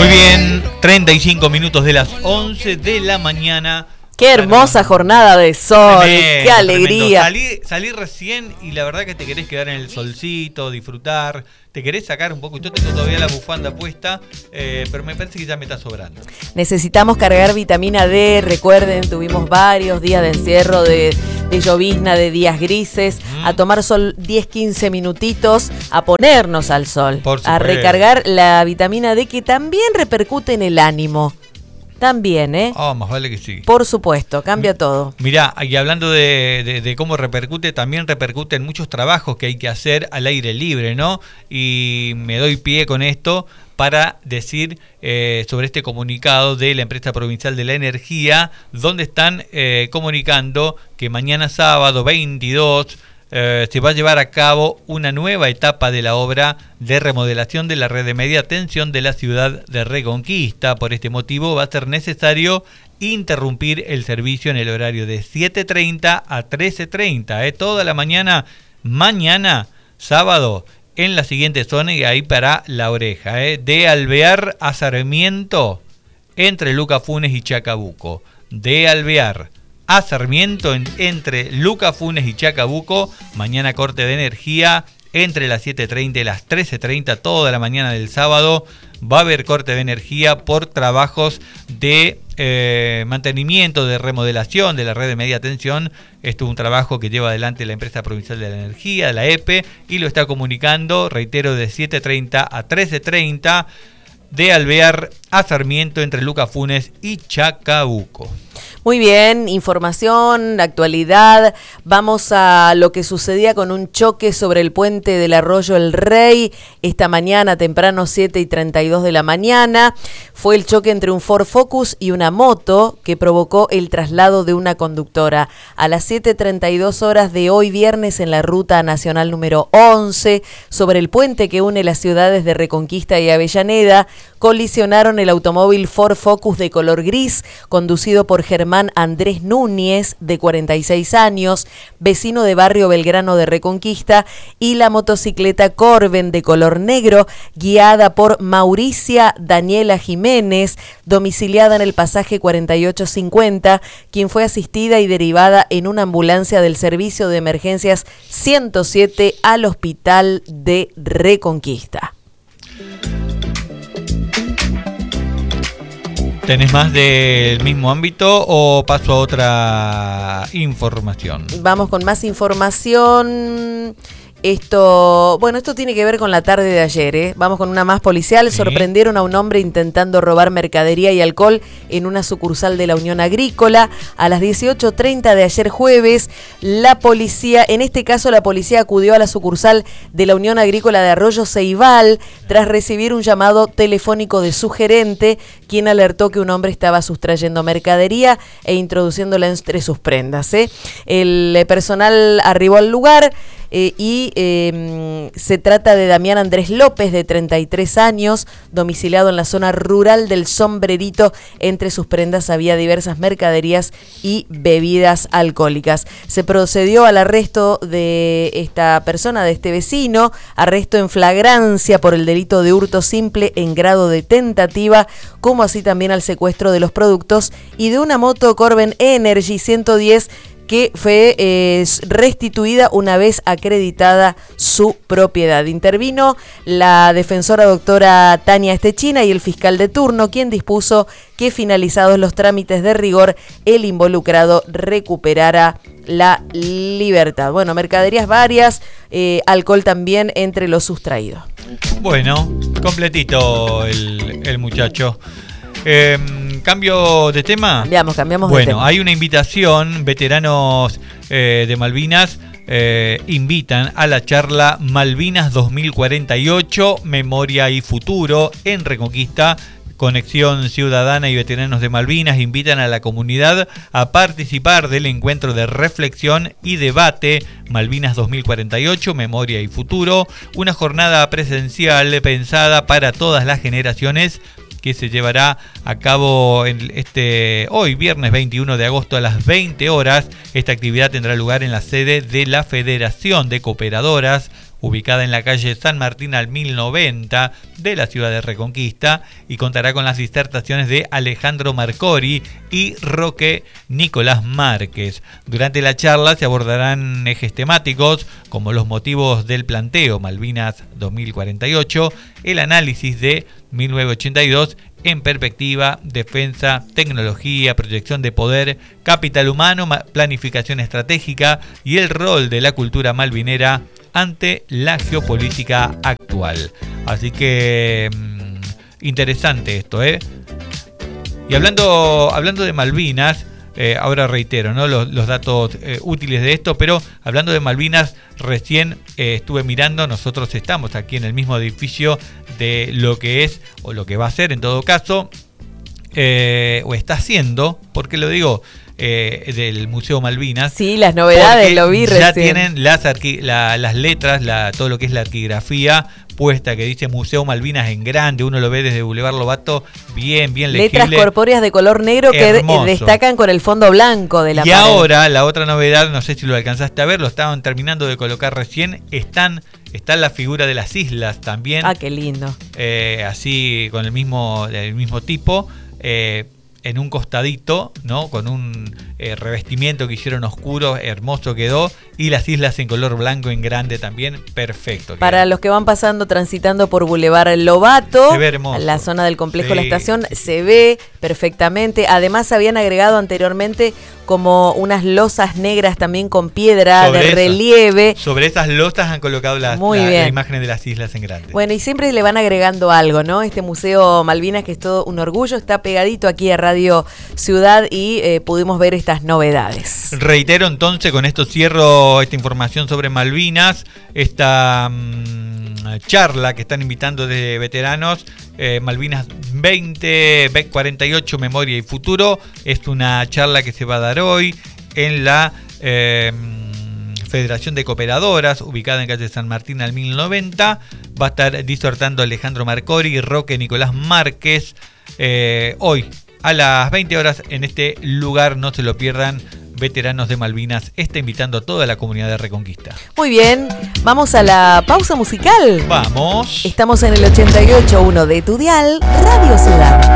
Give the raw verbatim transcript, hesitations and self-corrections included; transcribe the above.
Muy bien, treinta y cinco minutos de las once de la mañana. Qué hermosa jornada de sol, tremendo, qué alegría. Salí, salí recién y la verdad que te querés quedar en el solcito, disfrutar, te querés sacar un poco. Yo tengo todavía la bufanda puesta, eh, pero me parece que ya me está sobrando. Necesitamos cargar vitamina D, recuerden, tuvimos varios días de encierro, de, de llovizna, de días grises, mm. a tomar sol diez, quince minutitos, a ponernos al sol, a recargar la vitamina D que también repercute en el ánimo. También, ¿eh? Oh, más vale que sí. Por supuesto, cambia M- todo. Mirá, y hablando de, de, de cómo repercute, también repercute en muchos trabajos que hay que hacer al aire libre, ¿no? Y me doy pie con esto para decir eh, sobre este comunicado de la Empresa Provincial de la Energía, donde están eh, comunicando que mañana sábado veintidós Eh, se va a llevar a cabo una nueva etapa de la obra de remodelación de la red de media tensión de la ciudad de Reconquista. Por este motivo va a ser necesario interrumpir el servicio en el horario de siete treinta a trece treinta, eh, toda la mañana, mañana, sábado, en la siguiente zona, y ahí para La Oreja, eh, de Alvear a Sarmiento, entre Luca Funes y Chacabuco. De Alvear a Sarmiento, en, entre Luca Funes y Chacabuco, mañana corte de energía entre las siete treinta y las trece treinta, toda la mañana del sábado va a haber corte de energía por trabajos de eh, mantenimiento, de remodelación de la red de media tensión. Esto es un trabajo que lleva adelante la Empresa Provincial de la Energía, la E P E, y lo está comunicando, reitero, de siete treinta a trece treinta, de Alvear a Sarmiento, entre Luca Funes y Chacabuco. Muy bien, información, actualidad. Vamos a lo que sucedía con un choque sobre el puente del Arroyo El Rey esta mañana, temprano, siete y treinta y dos de la mañana. Fue el choque entre un Ford Focus y una moto que provocó el traslado de una conductora. A las siete treinta y dos horas de hoy viernes, en la ruta nacional número once, sobre el puente que une las ciudades de Reconquista y Avellaneda, colisionaron el automóvil Ford Focus de color gris, conducido por Germán Andrés Núñez, de cuarenta y seis años, vecino de Barrio Belgrano de Reconquista, y la motocicleta Corben de color negro, guiada por Mauricia Daniela Jiménez, domiciliada en el pasaje cuarenta y ocho cincuenta, quien fue asistida y derivada en una ambulancia del Servicio de Emergencias ciento siete al Hospital de Reconquista. ¿Tenés más del mismo ámbito o paso a otra información? Vamos con más información. Esto, bueno, esto tiene que ver con la tarde de ayer, ¿eh? Vamos con una más policial. Sí. Sorprendieron a un hombre intentando robar mercadería y alcohol en una sucursal de la Unión Agrícola. A las dieciocho treinta de ayer jueves, la policía, en este caso la policía acudió a la sucursal de la Unión Agrícola de Arroyo Ceibal tras recibir un llamado telefónico de su gerente, quien alertó que un hombre estaba sustrayendo mercadería e introduciéndola entre sus prendas, ¿eh? El personal arribó al lugar. Eh, y eh, se trata de Damián Andrés López, de treinta y tres años, domiciliado en la zona rural del Sombrerito. Entre sus prendas había diversas mercaderías y bebidas alcohólicas. Se procedió al arresto de esta persona, de este vecino, arresto en flagrancia por el delito de hurto simple en grado de tentativa, como así también al secuestro de los productos y de una moto Corben Energy ciento diez, que fue eh, restituida una vez acreditada su propiedad. Intervino la defensora doctora Tania Estechina y el fiscal de turno, quien dispuso que, finalizados los trámites de rigor, el involucrado recuperara la libertad. Bueno, mercaderías varias, eh, alcohol también entre los sustraídos. Bueno, completito el, el muchacho. Eh, cambio de tema. Cambiamos, cambiamos bueno, de tema. Bueno, hay una invitación. Veteranos eh, de Malvinas eh, invitan a la charla Malvinas dos mil cuarenta y ocho, Memoria y Futuro, en Reconquista. Conexión Ciudadana y Veteranos de Malvinas invitan a la comunidad a participar del encuentro de reflexión y debate Malvinas dos mil cuarenta y ocho, Memoria y Futuro, una jornada presencial pensada para todas las generaciones, que se llevará a cabo en este hoy, viernes veintiuno de agosto, a las veinte horas. Esta actividad tendrá lugar en la sede de la Federación de Cooperadoras, ubicada en la calle San Martín al mil noventa de la ciudad de Reconquista, y contará con las disertaciones de Alejandro Marcori y Roque Nicolás Márquez. Durante la charla se abordarán ejes temáticos como los motivos del planteo Malvinas dos mil cuarenta y ocho, el análisis de mil novecientos ochenta y dos en perspectiva, defensa, tecnología, proyección de poder, capital humano, planificación estratégica y el rol de la cultura malvinera ante la geopolítica actual. Así que mmm, interesante esto, ¿eh? Y hablando, hablando de Malvinas, eh, ahora reitero, ¿no? los, los datos eh, útiles de esto, pero hablando de Malvinas, recién eh, estuve mirando, nosotros estamos aquí en el mismo edificio de lo que es, o lo que va a ser en todo caso, eh, o está haciendo, ¿por qué lo digo? Eh, del Museo Malvinas. Sí, las novedades, lo vi recién. Ya tienen las, arqui, la, las letras, la, todo lo que es la arquigrafía puesta, que dice Museo Malvinas en grande, uno lo ve desde Boulevard Lobato, bien, bien legible. Letras corpóreas de color negro hermoso, que destacan con el fondo blanco de la y pared. Y ahora, la otra novedad, no sé si lo alcanzaste a ver, lo estaban terminando de colocar recién, están, está la figura de las islas también. Ah, qué lindo. Eh, así, con el mismo, el mismo tipo, eh, en un costadito, ¿no? Con un eh, revestimiento que hicieron oscuro, hermoso quedó, y las islas en color blanco en grande también, perfecto. Para quedó. Los que van pasando, transitando por Boulevard Lobato, se ve hermoso. La zona del complejo sí. La Estación, se ve perfectamente. Además, habían agregado anteriormente como unas losas negras también con piedra sobre de esa, relieve. Sobre esas losas han colocado las la, la imágenes de las islas en grande. Bueno, y siempre le van agregando algo, ¿no? Este Museo Malvinas, que es todo un orgullo, está pegadito aquí a Radio Ciudad y eh, pudimos ver estas novedades. Reitero entonces, con esto cierro esta información sobre Malvinas, esta mmm, charla que están invitando desde veteranos, eh, Malvinas veinte cuarenta y ocho, Memoria y Futuro. Es una charla que se va a dar hoy en la eh, Federación de Cooperadoras, ubicada en calle San Martín al mil noventa. Va a estar disertando Alejandro Marcori y Roque Nicolás Márquez eh, hoy a las veinte horas en este lugar. No se lo pierdan. Veteranos de Malvinas está invitando a toda la comunidad de Reconquista. Muy bien, vamos a la pausa musical. Vamos. Estamos en el ochenta y ocho punto uno de tu dial, Radio Ciudad.